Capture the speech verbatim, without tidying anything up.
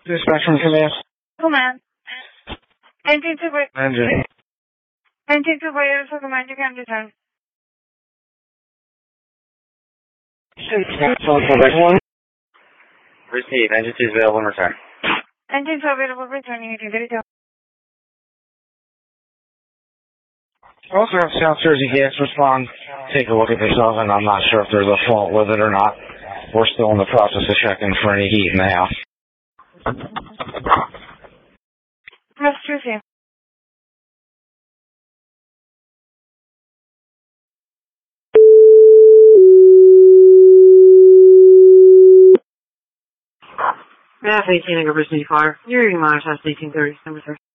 Dispatch from command. Command. Engine to break. Engine. Engine to break. So command, you can return. One. Receive. Engine two is available in return. Engine two available, returning it. Very good. Also have South Jersey Gas respond. Take a look at this oven. I'm not sure if there's a fault with it or not. We're still in the process of checking for any heat in the house. Massachusetts. Mass eighteen, Emergency Fire. You're reading Minus eighteen thirty, number three.